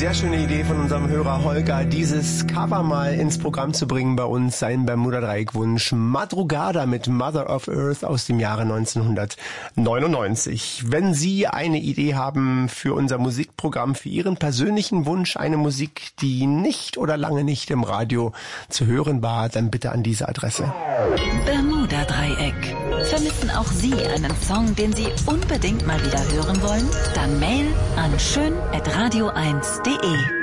Sehr schöne Idee von unserem Hörer Holger, dieses Cover mal ins Programm zu bringen bei uns, sein Bermuda-Dreieck-Wunsch Madrugada mit Mother of Earth aus dem Jahre 1999. Wenn Sie eine Idee haben für unser Musikprogramm, für Ihren persönlichen Wunsch, eine Musik, die nicht oder lange nicht im Radio zu hören war, dann bitte an diese Adresse. Bermuda-Dreieck. Vermissen auch Sie einen Song, den Sie unbedingt mal wieder hören wollen? Dann Mail an schön@radio1.de.